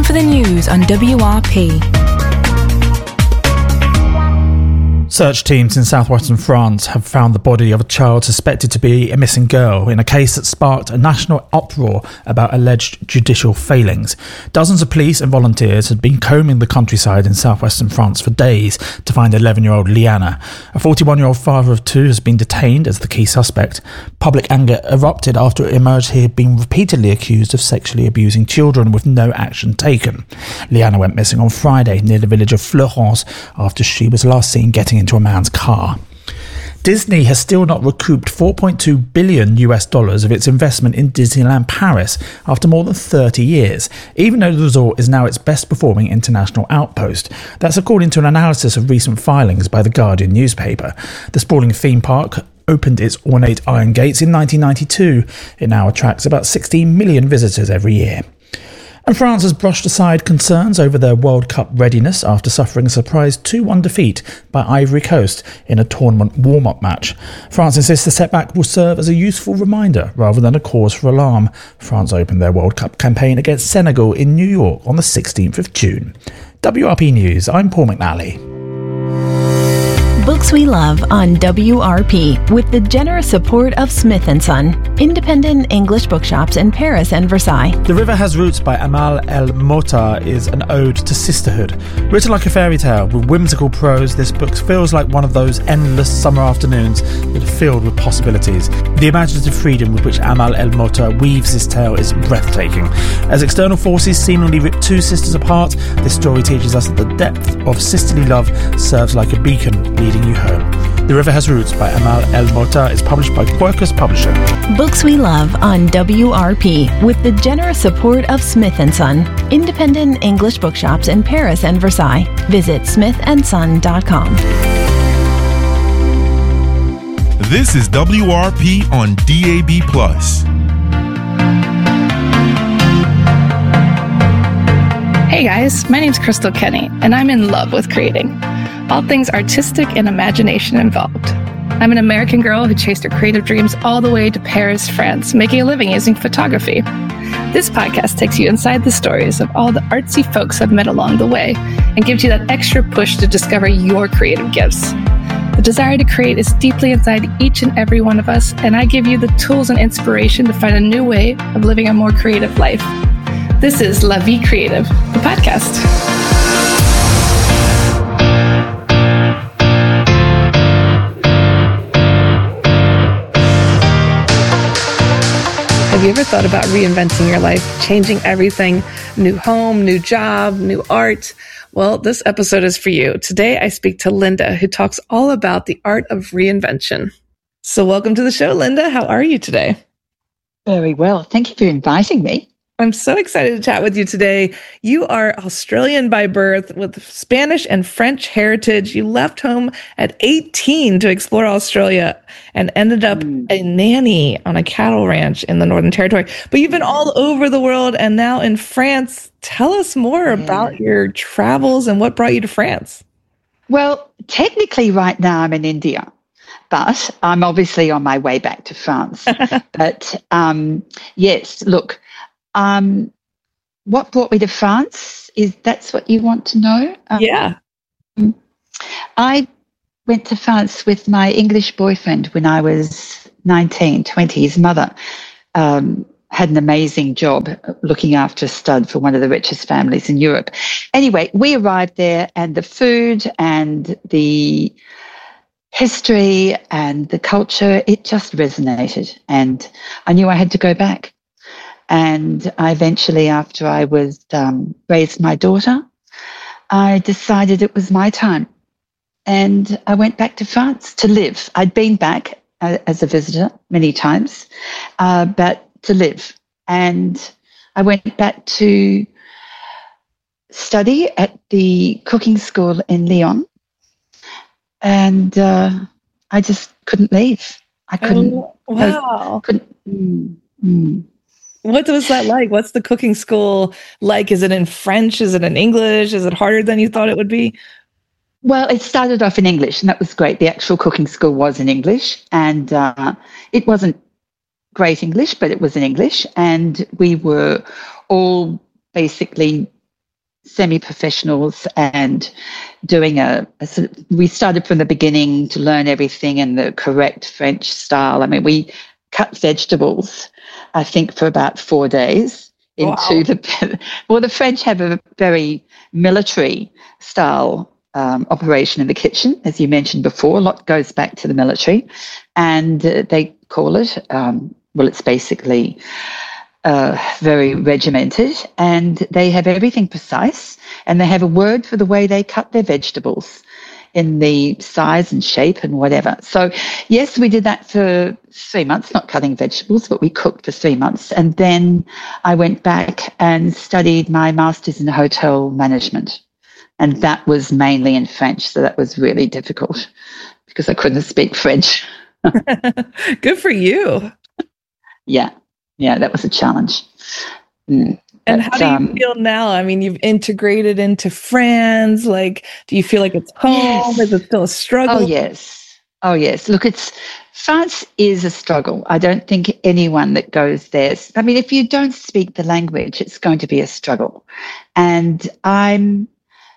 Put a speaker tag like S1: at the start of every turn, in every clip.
S1: for the news on WRP.
S2: Search teams in southwestern France have found the body of a child suspected to be a missing girl in a case that sparked a national uproar about alleged judicial failings. Dozens of police and volunteers had been combing the countryside in southwestern France for days to find 11-year-old Liana. A 41-year-old father of two has been detained as the key suspect. Public anger erupted after it emerged he had been repeatedly accused of sexually abusing children with no action taken. Liana went missing on Friday near the village of Fleurance after she was last seen getting into a man's car. Disney has still not recouped $4.2 billion of its investment in Disneyland Paris after more than 30 years, even though the resort is now its best performing international outpost. That's according to an analysis of recent filings by The Guardian newspaper. The sprawling theme park opened its ornate iron gates in 1992. It now attracts about 16 million visitors every year. And France has brushed aside concerns over their World Cup readiness after suffering a surprise 2-1 defeat by Ivory Coast in a tournament warm-up match. France insists the setback will serve as a useful reminder rather than a cause for alarm. France opened their World Cup campaign against Senegal in New York on the 16th of June. WRP News, I'm Paul McNally.
S3: Books we love on WRP with the generous support of Smith & Son, independent English bookshops in Paris and Versailles.
S2: The River Has Roots by Amal El Moutar is an ode to sisterhood. Written like a fairy tale with whimsical prose, this book feels like one of those endless summer afternoons that are filled with possibilities. The imaginative freedom with which Amal El Moutar weaves this tale is breathtaking. As external forces seemingly rip two sisters apart, this story teaches us that the depth of sisterly love serves like a beacon leading you home. The River Has Roots by Amal El Moutar is published by Quercus Publishing.
S3: Books we love on WRP with the generous support of Smith & Son, independent English bookshops in Paris and Versailles. Visit smithandson.com.
S4: This is WRP on DAB+.
S5: Hey guys, my name's Crystal Kenny, and I'm in love with creating. All things artistic and imagination involved. I'm an American girl who chased her creative dreams all the way to Paris, France, making a living using photography. This podcast takes you inside the stories of all the artsy folks I've met along the way and gives you that extra push to discover your creative gifts. The desire to create is deeply inside each and every one of us, and I give you the tools and inspiration to find a new way of living a more creative life. This is La Vie Creative, the podcast. Have you ever thought about reinventing your life, changing everything, new home, new job, new art? Well, this episode is for you. Today, I speak to Linda, who talks all about the art of reinvention. So welcome to the show, Linda. How are you today?
S6: Very well. Thank you for inviting me.
S5: I'm so excited to chat with you today. You are Australian by birth with Spanish and French heritage. You left home at 18 to explore Australia and ended up a nanny on a cattle ranch in the Northern Territory. But you've been all over the world and now in France. Tell us more about your travels and what brought you to France.
S6: Well, technically right now I'm in India, but I'm obviously on my way back to France. But yes, look, what brought me to France? That's what you want to know?
S5: Yeah.
S6: I went to France with my English boyfriend when I was 19, 20. His mother had an amazing job looking after a stud for one of the richest families in Europe. Anyway, we arrived there and the food and the history and the culture, it just resonated. And I knew I had to go back. And I eventually, after I was raised my daughter, I decided it was my time. And I went back to France to live. I'd been back as a visitor many times, but to live. And I went back to study at the cooking school in Lyon. And I just couldn't leave. I couldn't.
S5: Oh, wow.
S6: Couldn't.
S5: What was that like? What's the cooking school like? Is it in French? Is it in English? Is it harder than you thought it would be?
S6: Well, it started off in English, and that was great. The actual cooking school was in English, and it wasn't great English, but it was in English, and we were all basically semi-professionals and doing we started from the beginning to learn everything in the correct French style. I mean, we cut vegetables, I think, for about 4 days into the French have a very military style operation in the kitchen, as you mentioned before. A lot goes back to the military, and they call it, it's basically very regimented, and they have everything precise, and they have a word for the way they cut their vegetables in the size and shape and whatever. So, yes, we did that for 3 months, not cutting vegetables, but we cooked for 3 months. And then I went back and studied my master's in hotel management. And that was mainly in French. So that was really difficult because I couldn't speak French.
S5: Good for you.
S6: Yeah, that was a challenge.
S5: And how do you feel now? I mean, you've integrated into France. Like, do you feel like it's home? Yes. Is it still a struggle?
S6: Oh, yes. Look, France is a struggle. I don't think anyone that goes there, I mean, if you don't speak the language, it's going to be a struggle. And I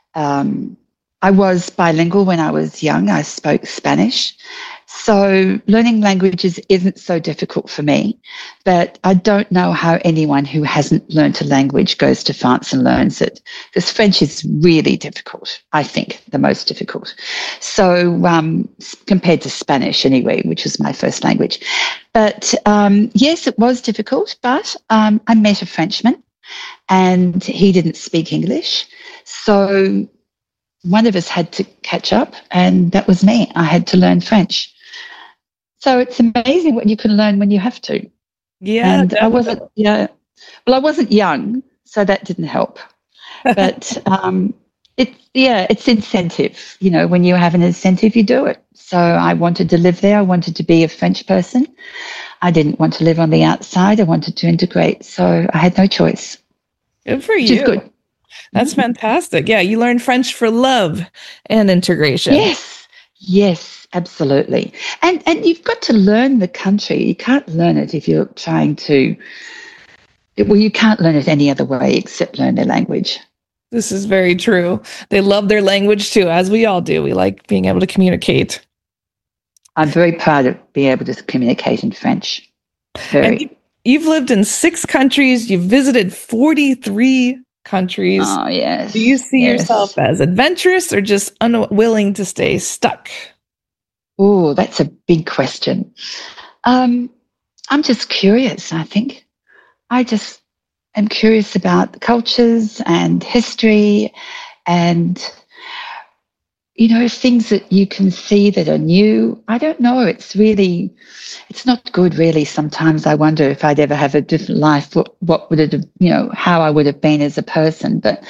S6: was bilingual when I was young. I spoke Spanish. So learning languages isn't so difficult for me, but I don't know how anyone who hasn't learnt a language goes to France and learns it, because French is really difficult, I think, the most difficult. So compared to Spanish anyway, which was my first language. But yes, it was difficult, but I met a Frenchman and he didn't speak English. So one of us had to catch up, and that was me. I had to learn French. So it's amazing what you can learn when you have to.
S5: Yeah.
S6: And I wasn't young, so that didn't help. But it's incentive. You know, when you have an incentive, you do it. So I wanted to live there. I wanted to be a French person. I didn't want to live on the outside. I wanted to integrate. So I had no choice.
S5: Good for you.
S6: Which is good.
S5: That's fantastic. Yeah, you learned French for love and integration.
S6: Yes, absolutely. And you've got to learn the country. You can't learn it if you're trying to, you can't learn it any other way except learn their language.
S5: This is very true. They love their language too, as we all do. We like being able to communicate.
S6: I'm very proud of being able to communicate in French.
S5: And you've lived in 6 countries. You've visited 43 countries.
S6: Oh, yes.
S5: Do you see yourself as adventurous or just unwilling to stay stuck?
S6: Oh, that's a big question. I'm just curious, I think. I just am curious about cultures and history and, you know, things that you can see that are new. I don't know. It's not good, really. Sometimes I wonder if I'd ever have a different life, what would it have, you know, how I would have been as a person. But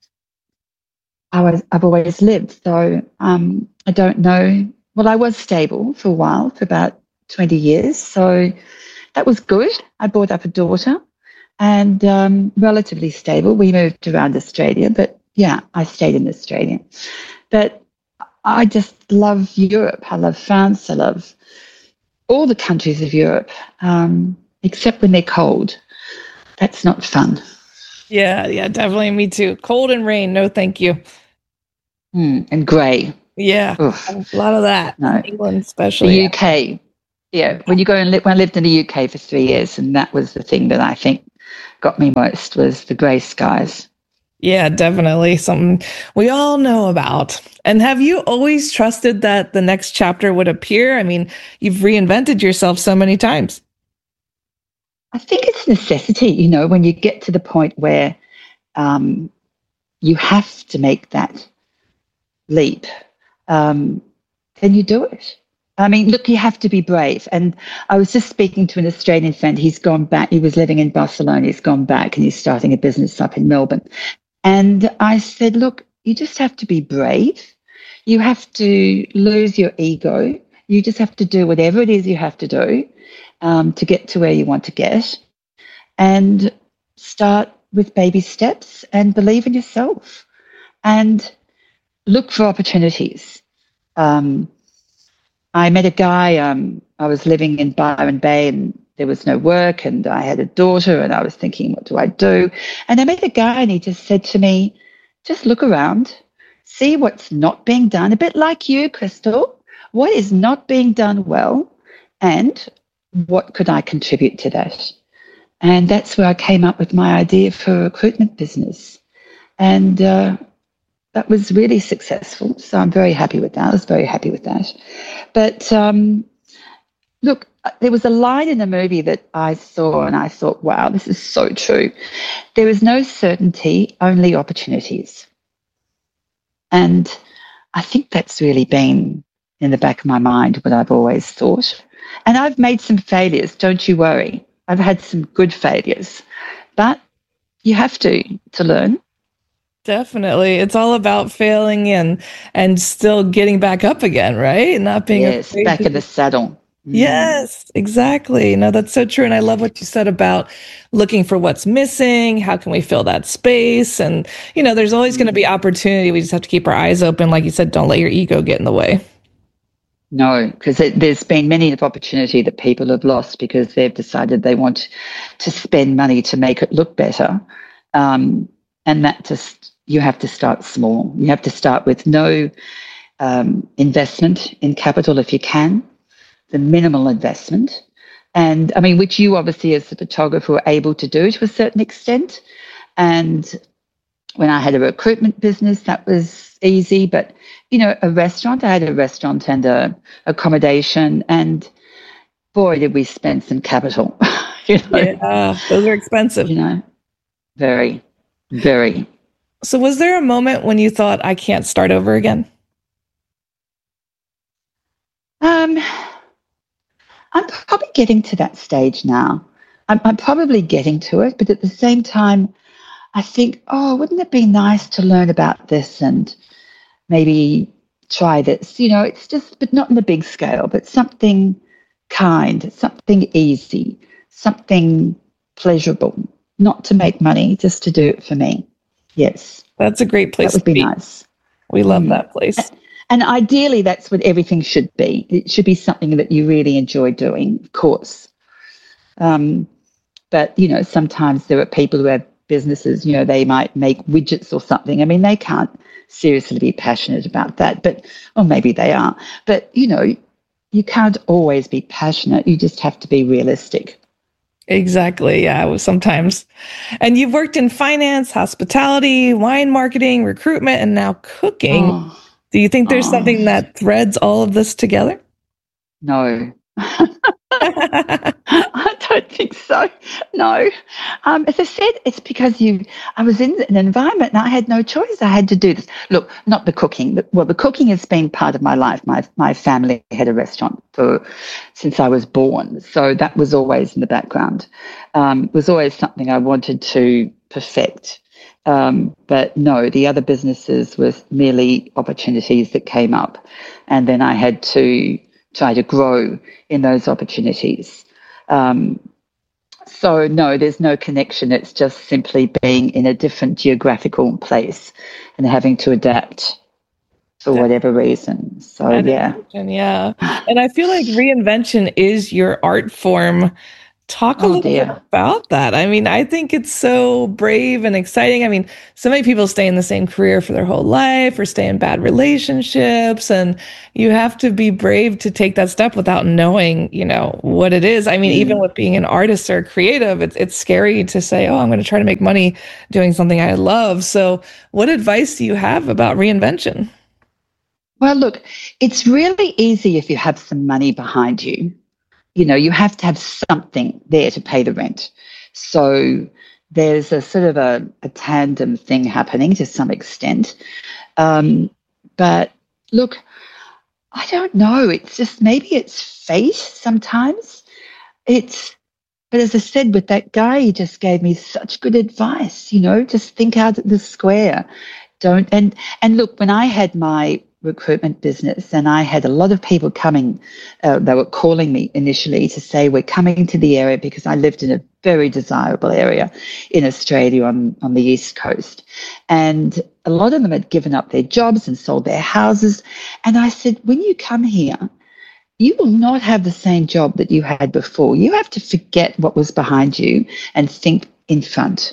S6: I've always lived. So I don't know. Well, I was stable for a while, for about 20 years. So that was good. I brought up a daughter and relatively stable. We moved around Australia, but yeah, I stayed in Australia. But I just love Europe. I love France. I love all the countries of Europe, except when they're cold. That's not fun.
S5: Yeah, definitely. Me too. Cold and rain. No, thank you.
S6: And grey.
S5: Yeah, a lot of that.
S6: No.
S5: England, especially.
S6: The UK. Yeah, when I lived in the UK for 3 years, and that was the thing that I think got me most, was the grey skies.
S5: Yeah, definitely something we all know about. And have you always trusted that the next chapter would appear? I mean, you've reinvented yourself so many times.
S6: I think it's necessity, you know, when you get to the point where you have to make that leap, then you do it. I mean, look, you have to be brave. And I was just speaking to an Australian friend. He's gone back. He was living in Barcelona. He's gone back and he's starting a business up in Melbourne. And I said, look, you just have to be brave. You have to lose your ego. You just have to do whatever it is you have to do to get to where you want to get, and start with baby steps and believe in yourself and look for opportunities. I met a guy, I was living in Byron Bay and there was no work and I had a daughter and I was thinking, what do I do? And I met a guy and he just said to me, just look around, see what's not being done, a bit like you, Crystal. What is not being done well, and what could I contribute to that? And that's where I came up with my idea for a recruitment business. And that was really successful. So I'm very happy with that. I was very happy with that. But look, there was a line in the movie that I saw and I thought, wow, this is so true. There is no certainty, only opportunities. And I think that's really been in the back of my mind what I've always thought. And I've made some failures, don't you worry. I've had some good failures. But you have to learn.
S7: Definitely. It's all about failing and still getting back up again, right? Not being afraid
S6: back in the saddle.
S7: Yes, exactly. No, that's so true. And I love what you said about looking for what's missing. How can we fill that space? And, there's always going to be opportunity. We just have to keep our eyes open. Like you said, don't let your ego get in the way.
S6: No, because there's been many of opportunity that people have lost because they've decided they want to spend money to make it look better. And that you have to start small. You have to start with no investment in capital if you can, the minimal investment. And I mean, which you obviously as a photographer were able to do to a certain extent. And when I had a recruitment business, that was easy. But, a restaurant, I had a restaurant and a accommodation, and boy, did we spend some capital.
S7: Yeah, those are expensive.
S6: Very, very.
S7: So was there a moment when you thought, I can't start over again?
S6: I'm probably getting to that stage now. I'm probably getting to it, but at the same time, I think, wouldn't it be nice to learn about this and maybe try this? It's just, but not in a big scale, but something kind, something easy, something pleasurable, not to make money, just to do it for me. Yes.
S7: That's a great place.
S6: That would be nice.
S7: We love that place.
S6: And ideally, that's what everything should be. It should be something that you really enjoy doing, of course. But, sometimes there are people who have businesses, they might make widgets or something. I mean, they can't seriously be passionate about that, or maybe they are. But, you can't always be passionate. You just have to be realistic.
S7: Exactly. Yeah, sometimes. And you've worked in finance, hospitality, wine marketing, recruitment, and now cooking.
S6: Oh.
S7: Do you think there's something that threads all of this together?
S6: No. I don't think so. No. As I said, it's because I was in an environment and I had no choice. I had to do this. Look, not the cooking. The cooking has been part of my life. My family had a restaurant since I was born. So that was always in the background. It was always something I wanted to perfect. But no, the other businesses were merely opportunities that came up. And then I had to try to grow in those opportunities. So no, there's no connection. It's just simply being in a different geographical place and having to adapt for whatever reason. So yeah.
S7: And I feel like reinvention is your art form. Talk a little bit about that. I mean, I think it's so brave and exciting. I mean, so many people stay in the same career for their whole life or stay in bad relationships. And you have to be brave to take that step without knowing, what it is. I mean, even with being an artist or creative, it's scary to say, I'm going to try to make money doing something I love. So what advice do you have about reinvention?
S6: Well, look, it's really easy if you have some money behind you. You have to have something there to pay the rent. So there's a sort of a tandem thing happening to some extent. But look, I don't know. It's just maybe it's fate sometimes. But as I said, with that guy, he just gave me such good advice, just think out of the square. And look, when I had my recruitment business and I had a lot of people coming, they were calling me initially to say, we're coming to the area because I lived in a very desirable area in Australia on the East Coast. And a lot of them had given up their jobs and sold their houses. And I said, when you come here, you will not have the same job that you had before. You have to forget what was behind you and think in front.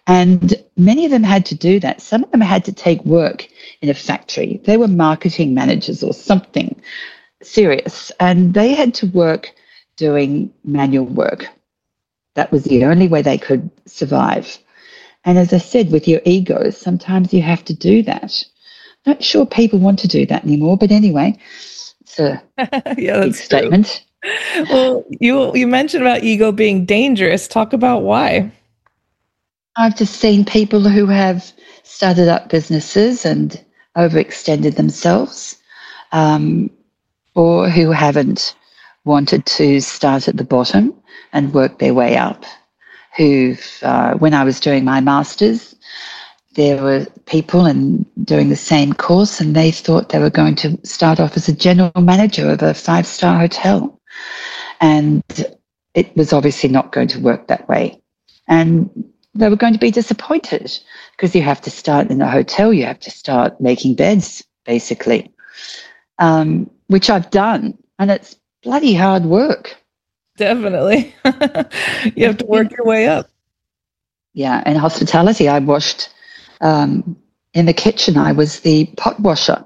S6: And many of them had to do that. Some of them had to take work in a factory. They were marketing managers or something serious, and they had to work doing manual work. That was the only way they could survive. And as I said, with your ego, sometimes you have to do that. Not sure people want to do that anymore, but anyway, it's a big statement.
S7: Well, you mentioned about ego being dangerous. Talk about why.
S6: I've just seen people who have started up businesses and overextended themselves, or who haven't wanted to start at the bottom and work their way up. When I was doing my master's, there were people doing the same course, and they thought they were going to start off as a general manager of a 5-star hotel. And it was obviously not going to work that way. And they were going to be disappointed because you have to start in a hotel. You have to start making beds, basically, which I've done. And it's bloody hard work.
S7: Definitely. You have to work your way up.
S6: Yeah. In hospitality, I washed in the kitchen. I was the pot washer.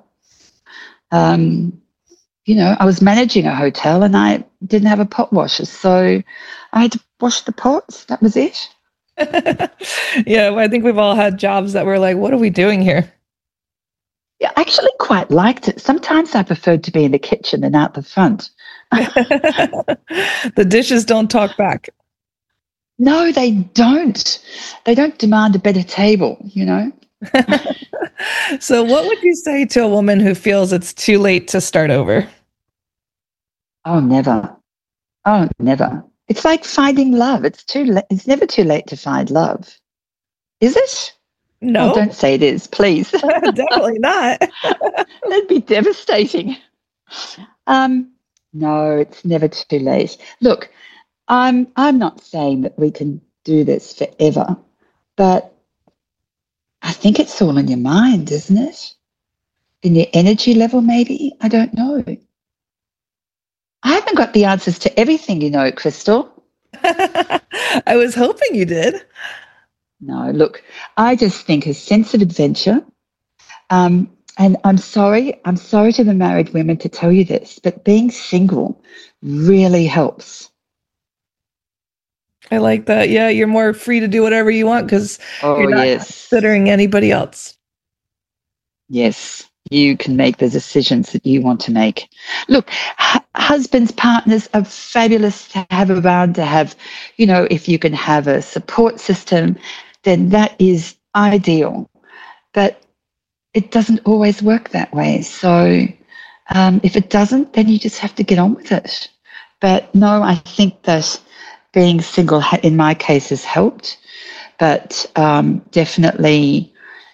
S6: I was managing a hotel and I didn't have a pot washer. So I had to wash the pots. That was it.
S7: Yeah, I think we've all had jobs that were like, what are we doing here?
S6: Yeah, I actually quite liked it. Sometimes I preferred to be in the kitchen than out the front.
S7: The dishes don't talk back.
S6: No, they don't. They don't demand a better table,
S7: So what would you say to a woman who feels it's too late to start over?
S6: Oh, never. Oh, never. It's like finding love. It's never too late to find love. Is it?
S7: No.
S6: Oh, don't say it is, please.
S7: Definitely not.
S6: That'd be devastating. No, it's never too late. Look, I'm not saying that we can do this forever, but I think it's all in your mind, isn't it? In your energy level, maybe? I don't know. I haven't got the answers to everything, Crystal.
S7: I was hoping you did.
S6: No, look, I just think a sense of adventure, and I'm sorry to the married women to tell you this, but being single really helps.
S7: I like that. Yeah, you're more free to do whatever you want because you're not considering anybody else.
S6: Yes, you can make the decisions that you want to make. Look, husbands, partners are fabulous to have around, to have, if you can have a support system, then that is ideal. But it doesn't always work that way. So if it doesn't, then you just have to get on with it. But no, I think that being single, in my case, has helped. But definitely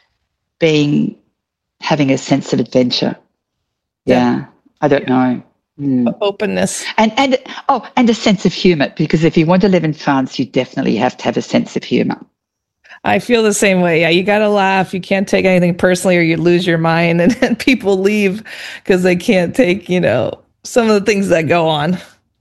S6: having a sense of adventure. Yeah. I don't know.
S7: Openness.
S6: And a sense of humor, because if you want to live in France, you definitely have to have a sense of humor.
S7: I feel the same way. Yeah, you got to laugh. You can't take anything personally or you lose your mind, and people leave because they can't take, some of the things that go on.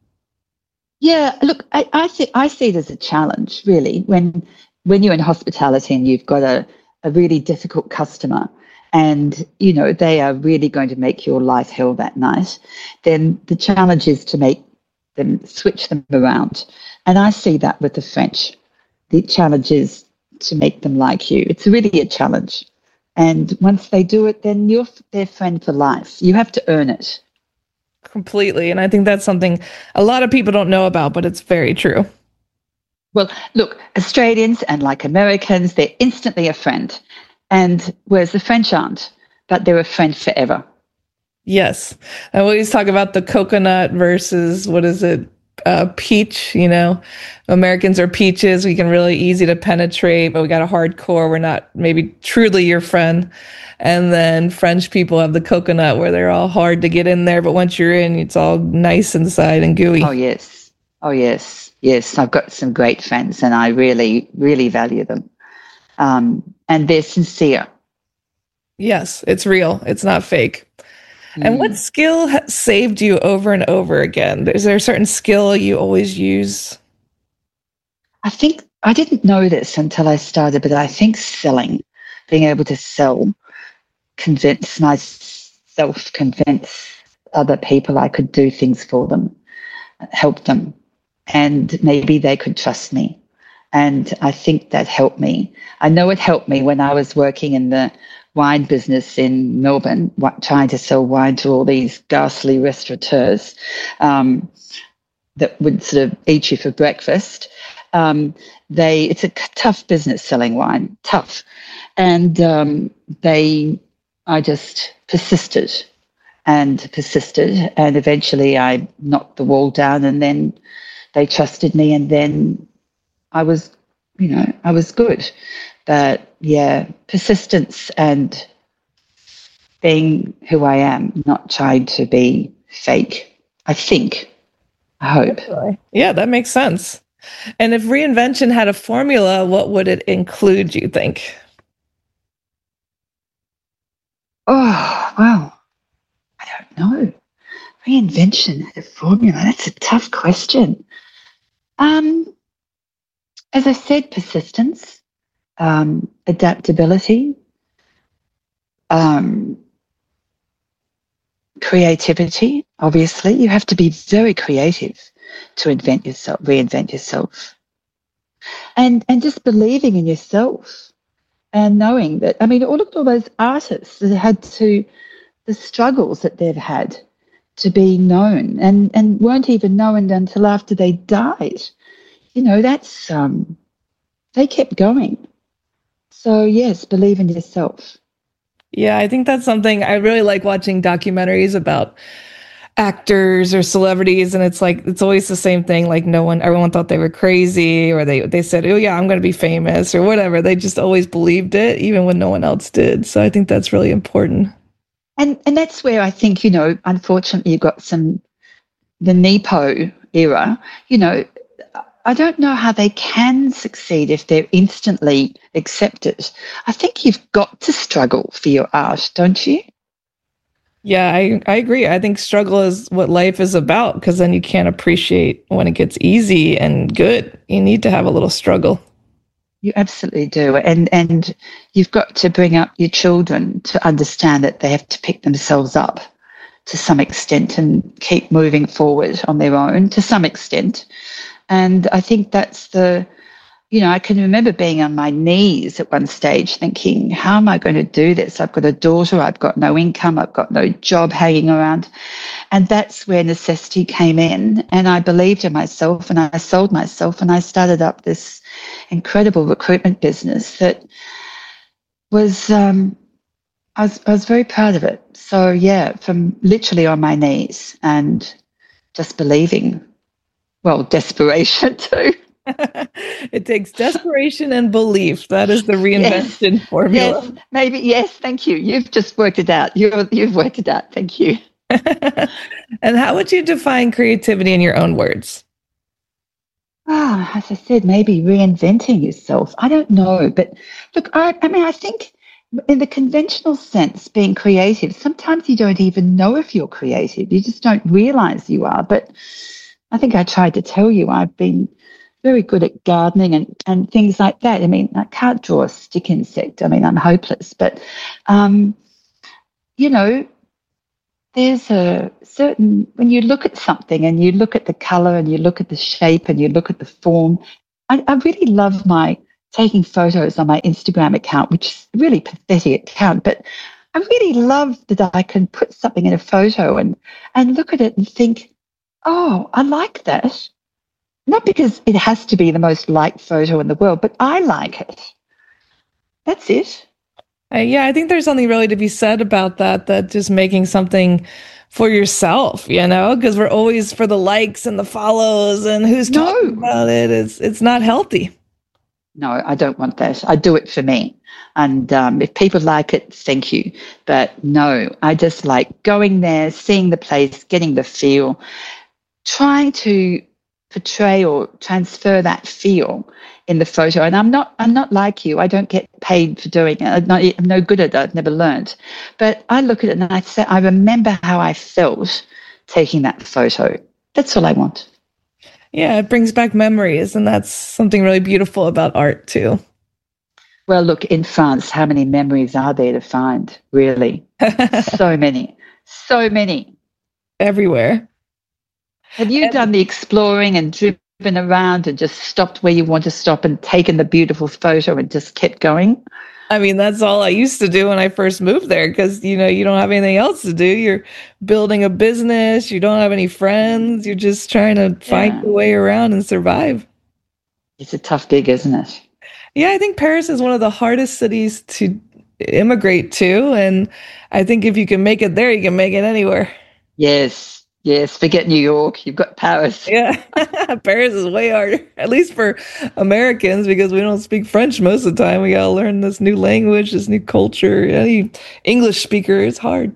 S6: Yeah, look, I see it as a challenge, really, when you're in hospitality and you've got a really difficult customer and, they are really going to make your life hell that night, then the challenge is to make them switch them around. And I see that with the French. The challenge is to make them like you. It's really a challenge. And once they do it, then you're their friend for life. You have to earn it.
S7: Completely. And I think that's something a lot of people don't know about, but it's very true.
S6: Well, look, Australians and like Americans, they're instantly a friend. And whereas the French aren't, but they're a friend forever.
S7: Yes. I always talk about the coconut versus, what is it? Peach, Americans are peaches. We can really easy to penetrate, but we got a hardcore. We're not maybe truly your friend. And then French people have the coconut where they're all hard to get in there. But once you're in, it's all nice inside and gooey.
S6: Oh, yes. Oh, yes. Yes. I've got some great friends and I really, really value them. And they're sincere.
S7: Yes, it's real. It's not fake. And what skill has saved you over and over again? Is there a certain skill you always use?
S6: I think I didn't know this until I started, but I think selling, being able to sell, convince other people I could do things for them, help them, and maybe they could trust me. And I think that helped me. I know it helped me when I was working in the wine business in Melbourne, trying to sell wine to all these ghastly restaurateurs that would sort of eat you for breakfast. It's a tough business selling wine, tough. And I just persisted, and eventually I knocked the wall down, and then they trusted me, and then I was good. But yeah, persistence and being who I am, not trying to be fake, I hope.
S7: Yeah, that makes sense. And if reinvention had a formula, what would it include, you think?
S6: Oh, well, I don't know. Reinvention had a formula. That's a tough question. As I said, persistence, adaptability, creativity. Obviously, you have to be very creative to reinvent yourself, and just believing in yourself, and knowing that. I mean, look at all those artists that had the struggles that they've had to be known, and weren't even known until after they died. That's they kept going. So yes, believe in yourself.
S7: Yeah, I think that's something I really like watching documentaries about actors or celebrities, and it's always the same thing. Like everyone thought they were crazy, or they said, oh yeah, I'm going to be famous or whatever. They just always believed it, even when no one else did. So I think that's really important.
S6: And that's where I think, unfortunately you got the Nepo era, I don't know how they can succeed if they're instantly accepted. I think you've got to struggle for your art, don't you?
S7: Yeah, I agree. I think struggle is what life is about, because then you can't appreciate when it gets easy and good. You need to have a little struggle.
S6: You absolutely do. And you've got to bring up your children to understand that they have to pick themselves up to some extent and keep moving forward on their own to some extent. And I think that's I can remember being on my knees at one stage thinking, how am I going to do this? I've got a daughter, I've got no income, I've got no job hanging around. And that's where necessity came in. And I believed in myself, and I sold myself, and I started up this incredible recruitment business that was, I was very proud of it. So yeah, from literally on my knees and just believing. Well, desperation too.
S7: It takes desperation and belief. That is the reinvention formula.
S6: Yes, maybe. Yes, thank you. You've just worked it out. You've worked it out. Thank you.
S7: And how would you define creativity in your own words?
S6: As I said, maybe reinventing yourself. I don't know. But look, I think in the conventional sense, being creative, sometimes you don't even know if you're creative. You just don't realize you are. But I think I tried to tell you I've been very good at gardening and things like that. I mean, I can't draw a stick insect. I mean, I'm hopeless. But, there's a certain, when you look at something and you look at the colour and you look at the shape and you look at the form, I really love taking photos on my Instagram account, which is a really pathetic account, but I really love that I can put something in a photo and look at it and think, oh, I like that. Not because it has to be the most liked photo in the world, but I like it. That's it.
S7: Yeah, I think there's something really to be said about that just making something for yourself, because we're always for the likes and the follows and who's talking about it. It's not healthy.
S6: No, I don't want that. I do it for me. And if people like it, thank you. But no, I just like going there, seeing the place, getting the feel, trying to portray or transfer that feel in the photo. And I'm not like you. I don't get paid for doing it. I'm no good at it. I've never learned. But I look at it and I remember how I felt taking that photo. That's all I want.
S7: Yeah, it brings back memories, and that's something really beautiful about art too.
S6: Well, look, in France, how many memories are there to find, really? So many.
S7: Everywhere.
S6: Have you done the exploring and driven around and just stopped where you want to stop and taken the beautiful photo and just kept going?
S7: I mean, that's all I used to do when I first moved there because, you don't have anything else to do. You're building a business. You don't have any friends. You're just trying to find your way around and survive.
S6: It's a tough gig, isn't it?
S7: Yeah, I think Paris is one of the hardest cities to immigrate to. And I think if you can make it there, you can make it anywhere.
S6: Yes. Forget New York. You've got Paris.
S7: Yeah, Paris is way harder, at least for Americans, because we don't speak French most of the time. We got to learn this new language, this new culture. Any English speaker, it's hard.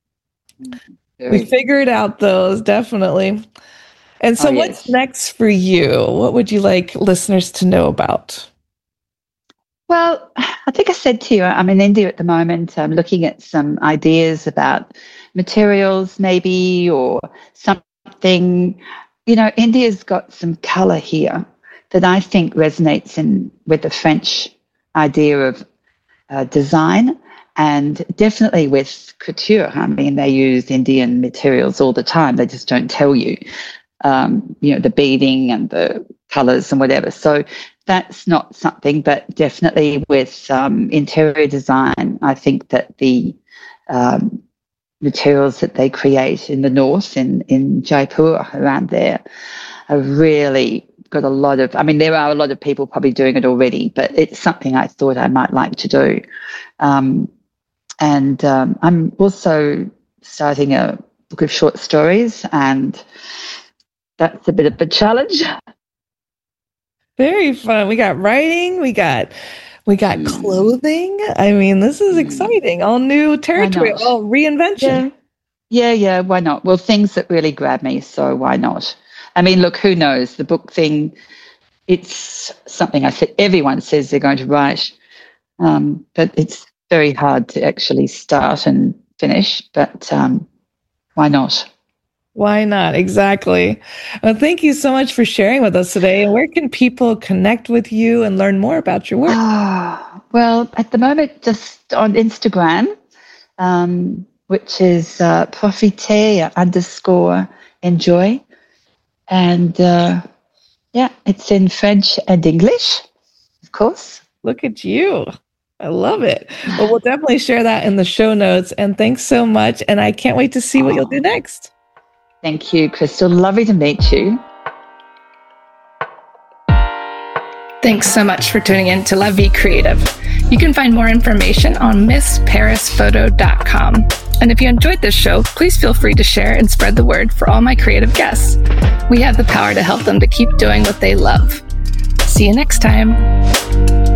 S7: We figure it out, though, definitely. And so what's next for you? What would you like listeners to know about?
S6: Well, I think I said to you, I'm in India at the moment. I'm looking at some ideas about materials maybe or something. India's got some colour here that I think resonates with the French idea of design and definitely with couture. I mean, they use Indian materials all the time. They just don't tell you, the beading and the colours and whatever. So that's not something, but definitely with interior design, I think that the materials that they create in the north, in Jaipur, around there, are really got a lot of, there are a lot of people probably doing it already, but it's something I thought I might like to do. And I'm also starting a book of short stories, and that's a bit of a challenge.
S7: Very fun. We got writing, we got clothing. This is exciting. All new territory, all reinvention.
S6: Yeah. Why not? Well, things that really grab me, so why not? Look, who knows? The book thing, it's something everyone says they're going to write, but it's very hard to actually start and finish. But why not?
S7: Why not? Exactly. Well, thank you so much for sharing with us today. And where can people connect with you and learn more about your work?
S6: Well, at the moment, just on Instagram, which is profiter_enjoy. And it's in French and English, of course.
S7: Look at you. I love it. Well, we'll definitely share that in the show notes. And thanks so much. And I can't wait to see what you'll do next.
S6: Thank you, Crystal. Lovely to meet you.
S5: Thanks so much for tuning in to La Vie Creative. You can find more information on MissParisPhoto.com. And if you enjoyed this show, please feel free to share and spread the word for all my creative guests. We have the power to help them to keep doing what they love. See you next time.